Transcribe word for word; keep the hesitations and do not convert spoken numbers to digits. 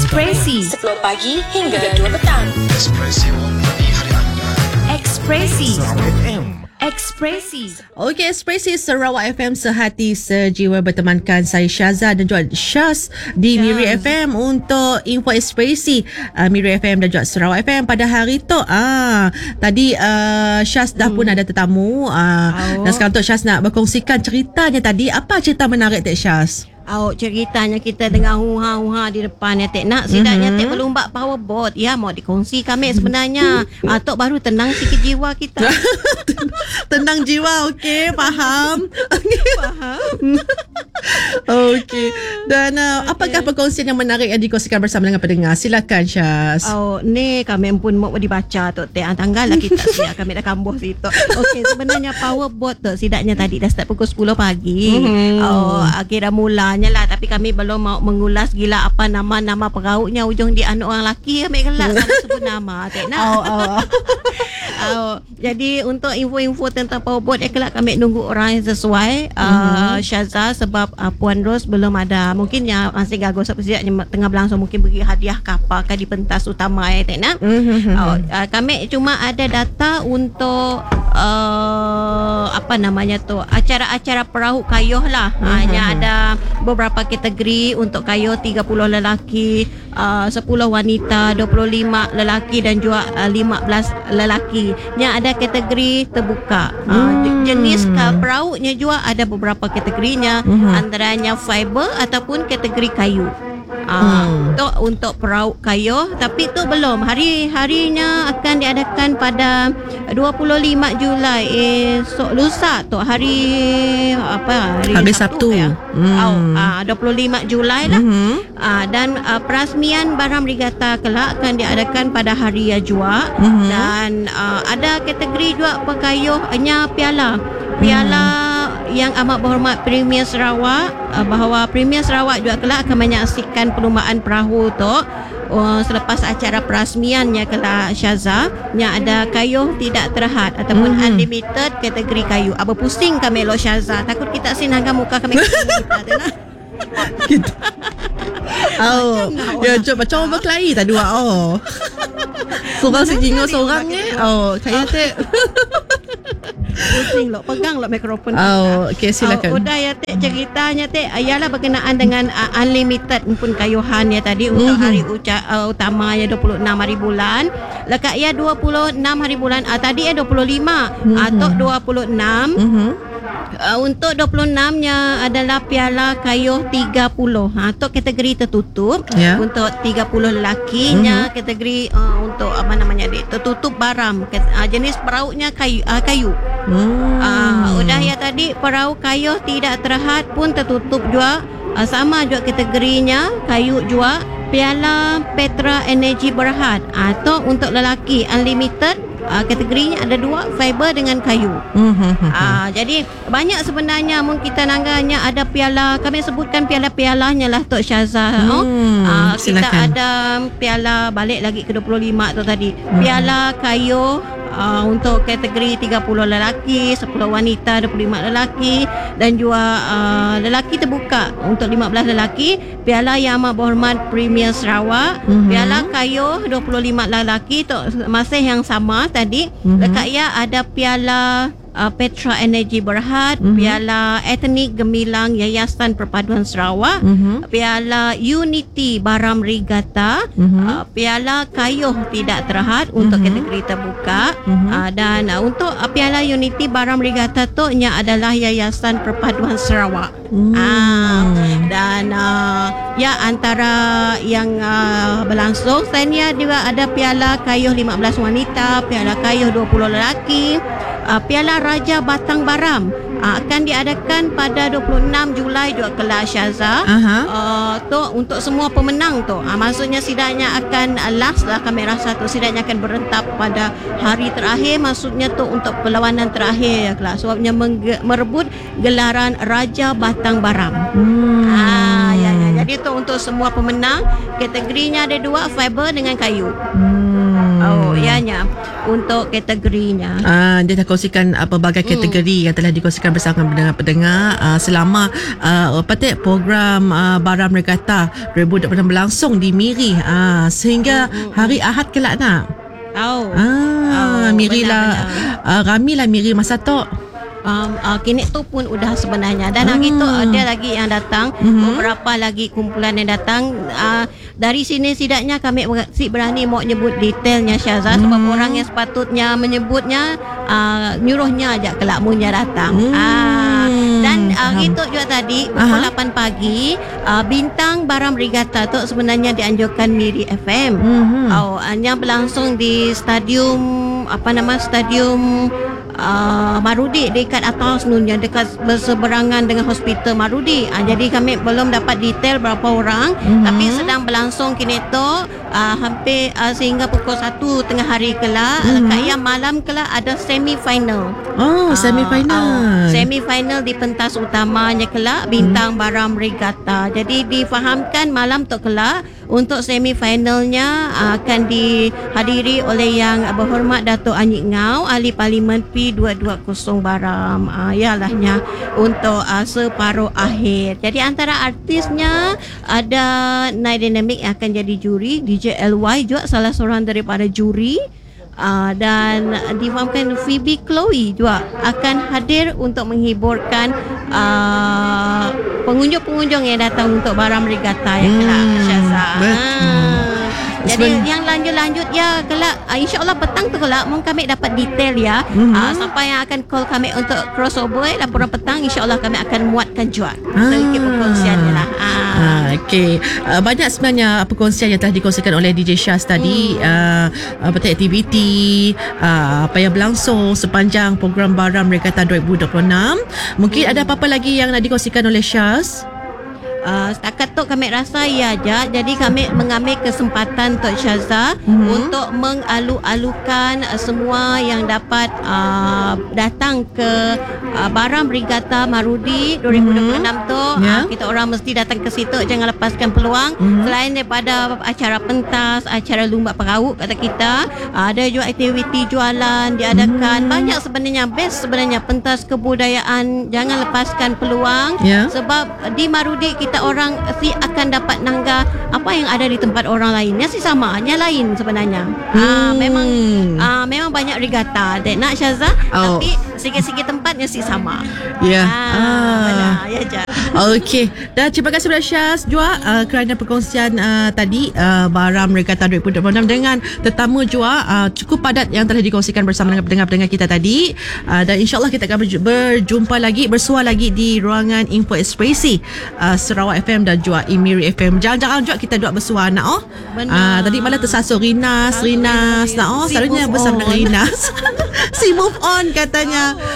Ekspresi sepuluh pagi hingga dua petang. Ekspresi mempunyai hari anda. Ekspresi Sarawak F M. Ekspresi Okey, Ekspresi Sarawak F M, sehati sejiwa, bertemankan saya Syaza dan juga Syaz di Miri F M untuk info Ekspresi uh, Miri F M dan juga Sarawak F M pada hari tu. Ah, tadi uh, Syaz dah hmm. pun ada tetamu uh, oh. dan sekarang tu Syaz nak berkongsikan ceritanya tadi. Apa cerita menarik Tek Syaz? Oh, ceritanya kita dengar huha-huha di depan ya, Tek. Nak sidaknya Tek melombat powerboat. Ya, mau dikongsi kami sebenarnya. Ah, Tok baru tenang sikit jiwa kita. Tenang jiwa, okey, faham. Faham. Okey. Dan uh, apakah perkongsian yang menarik yang dikongsikan bersama dengan pendengar? Silakan Syaz. Oh, ni kami pun mau dibaca Tok Tek. Ah, tanggallah kita siap kami dah kambuh situ. Okey, sebenarnya powerboat tu sidaknya tadi dah start pukul sepuluh pagi. Mm-hmm. Oh, akhirnya mula lah, tapi kami belum mau mengulas gila apa nama-nama perauknya. Ujung di anu orang lelaki kami gelak kalau sebut nama tak nak. Oh, oh. oh, jadi untuk info-info tentang powerboat eh, kelak kami nunggu orang yang sesuai. uh, Syaza, sebab uh, Puan Ros belum ada. Mungkin yang masih gagal sebab tengah berlangsung, mungkin beri hadiah kapal kan di pentas utama eh, tak nak. oh, uh, kami cuma ada data untuk uh, apa namanya tu, acara-acara perahu kayuh lah. Hanya ada beberapa kategori untuk kayuh, tiga puluh lelaki, uh, sepuluh wanita, dua puluh lima lelaki dan juga uh, lima belas lelaki. Yang ada kategori terbuka. Uh, hmm. Jenis perahunya juga ada beberapa kategorinya, hmm. antaranya fiber ataupun kategori kayu. Ah, hmm. tu untuk perahu kayu, tapi tu belum. Hari-harinya akan diadakan pada dua puluh lima Julai esok lusa tu, hari apa? Hari, hari Sabtu. Sabtu. Ya? Hmm. Oh, ah, dua puluh lima Julai lah. Hmm. Ah, dan ah, perasmian barang regata kelak akan diadakan pada hari jua. Hmm. Dan ah, ada kategori juga pekayuhnya piala. Piala hmm. yang amat berhormat Premier Sarawak, uh, bahawa Premier Sarawak juga kelak akan menyaksikan perlumbaan perahu tu uh, selepas acara perasmiannya kelak Syaza, yang ada kayuh tidak terhad ataupun hmm. unlimited kategori kayu. Apa pusing kami lo Syaza, takut kita sinangkan muka kami kita tu nak. Kita. Oh, ya cuba macam orang berkelahi tadi dua. Oh. Seorang si jingo seorang ni. Oh, kayak Tek. Pusing lo, pegang lo mikrofon. Oh, okey, silakan. Oh, udah ya Tek, ceritanya Tek ialah berkenaan dengan uh, unlimited pun kayuhan ya tadi untuk mm-hmm. hari uca, uh, utama ya dua puluh enam hari bulan. Lekat ya dua puluh enam hari bulan. Uh, tadi ya dua puluh lima mm-hmm. atau dua puluh enam. Mm-hmm. Uh, untuk dua puluh enam-nya adalah piala kayuh tiga puluh. Ha, untuk kategori tertutup. Yeah. Untuk tiga puluh lelakinya mm-hmm. kategori uh, untuk apa namanya dia, tertutup baram. Uh, jenis perahunya kayu. Uh, kayu. Hmm. Uh, udah ya tadi perahu kayuh tidak terhad pun tertutup juga. Uh, sama juga kategorinya kayu juga. Piala Petra Energy Berhad atau untuk lelaki unlimited. Uh, kategorinya ada dua, fiber dengan kayu. Mm-hmm. Uh, jadi banyak sebenarnya mungkin kita nangganya ada piala, kami sebutkan piala-pialanya lah Tok Syaza. Mm, oh. uh, kita ada piala balik lagi ke dua puluh lima tu tadi. Mm. Piala kayu uh, untuk kategori tiga puluh lelaki, sepuluh wanita, dua puluh lima lelaki dan juga uh, lelaki terbuka untuk lima belas lelaki. Piala yang amat berhormat Premier Sarawak. Mm-hmm. Piala kayu dua puluh lima lelaki tu masih yang sama tadi. Mm-hmm. Dekat ya ada piala uh, Petra Energy Berhad, mm-hmm. piala Etnik Gemilang Yayasan Perpaduan Sarawak, mm-hmm. piala Unity Baram Regata, mm-hmm. uh, piala kayuh tidak terhad untuk mm-hmm. kategori terbuka, mm-hmm. uh, dan uh, untuk uh, piala Unity Baram Regata tu nya adalah Yayasan Perpaduan Sarawak. Mm. Uh, dan uh, ya antara yang uh, berlangsung sebenarnya juga ada piala kayuh lima belas wanita, piala kayuh dua puluh lelaki, uh, piala Raja Batang Baram uh, akan diadakan pada dua puluh enam Julai juga kelas Syaza. Uh-huh. Uh, tu untuk semua pemenang tu. Uh, maksudnya sidangnya akan uh, last lah, kami rasa tu sidangnya akan berentap pada hari terakhir. Maksudnya tu untuk perlawanan terakhir ya kelas. Sebabnya menge- merebut gelaran Raja Batang Baram. Hmm. Ah, ya, ya. Jadi tu untuk semua pemenang, kategorinya ada dua, fiber dengan kayu. Hmm. Oh, ianya untuk kategorinya. Uh, dia dah kongsikan uh, pelbagai kategori hmm. yang telah dikongsikan bersama pendengar-pendengar uh, selama uh, apa tu program uh, Baram Regatta dua ribu dua puluh enam berlangsung di Miri uh, sehingga hmm. hari Ahad kelak nak. Oh. Ah, oh, Miri lah. Uh, Rami lah Miri masa tu. Um, uh, kini tu pun udah sebenarnya dan hari tu ada lagi yang datang, mm-hmm. beberapa lagi kumpulan yang datang. Uh, dari sini setidaknya kami si berani mau nyebut detailnya Syaza, mm-hmm. sebab orang yang sepatutnya menyebutnya uh, nyuruhnya aja kelak munya datang. Mm-hmm. Uh, dan hari uh, tu juga tadi pukul lapan pagi uh, bintang Baram Regatta tu sebenarnya dianjurkan Miri F M. Mm-hmm. Oh, hanya berlangsung di stadium apa nama stadium Uh, Marudi dekat atas nunya dekat berseberangan dengan hospital Marudi. Uh, jadi kami belum dapat detail berapa orang, mm-hmm. tapi sedang berlangsung kini tu uh, hampir uh, sehingga pukul satu tengah hari kelak. Mm-hmm. Kayak malam kelak ada semi final. Oh, uh, semi final. Uh, semi final di pentas utamanya kelak bintang mm-hmm. Baram Regatta. Jadi difahamkan malam tu kelak untuk semi finalnya uh, akan dihadiri oleh yang berhormat Datuk Anyik Ngau, Ahli Parlimen P dua dua kosong Baram. Uh, Ialahnya untuk uh, separuh akhir. Jadi antara artisnya ada Night Dynamic yang akan jadi juri, D J L Y juga salah seorang daripada juri. Uh, dan difahamkan Phoebe Chloe juga akan hadir untuk menghiburkan uh, pengunjung-pengunjung yang datang untuk Baram Regatta yang kelak hmm, Syaza. Jadi Seben- yang lanjut-lanjut ya kelak uh, insya-Allah petang tu kelak mungkin kami dapat detail ya. Mm-hmm. Uh, siapa yang akan call kami untuk crossover laporan petang insya-Allah kami akan muatkan juga ah. sedikit perkongsiannya lah. Ah. Ah, okey. Uh, banyak sebenarnya perkongsian yang telah dikongsikan oleh D J Syaz tadi, hmm. uh, apa tu aktiviti uh, apa yang berlangsung sepanjang program Baram Regatta dua ribu dua puluh enam. Mungkin hmm. ada apa-apa lagi yang nak dikongsikan oleh Syaz? Uh, setakat tu kami rasa ya aja. Jadi kami mengambil kesempatan Tok Syaza mm-hmm. untuk mengalu-alukan uh, semua yang dapat uh, datang ke uh, Baram Regatta Marudi dua ribu dua puluh enam mm-hmm. tu yeah. uh, kita orang mesti datang ke situ, jangan lepaskan peluang. Mm-hmm. Selain daripada acara pentas, acara lumba perahu kata kita, uh, ada juga aktiviti jualan diadakan. Mm-hmm. Banyak sebenarnya, best sebenarnya pentas kebudayaan. Jangan lepaskan peluang yeah. sebab di Marudi kita kita orang si akan dapat nangga apa yang ada di tempat orang lainnya si sama, hanya lain sebenarnya. Hmm. Ah memang ah memang banyak regatta dek nak Syaza, oh. tapi sikit-sikit tempatnya si sama. Ya. Yeah. Ah, ah. benar ya je. Okey. Dan terima kasih kepada Syaz juga uh, kerana perkongsian uh, tadi uh, Baram Regatta dua ribu dua puluh enam dengan tetamu juga uh, cukup padat yang telah dikongsikan bersama dengan pendengar-pendengar kita tadi. Uh, dan insya-Allah kita akan berjumpa lagi, bersua lagi di ruangan Info Ekspresi uh, Sarawak F M dan juga Emiri F M. Jangan-jangan juga kita dua bersua nak oh. Uh, tadi malam tersasar Rinas, Rinas nak oh. Selalunya bersama dengan Rinas. Si move on katanya.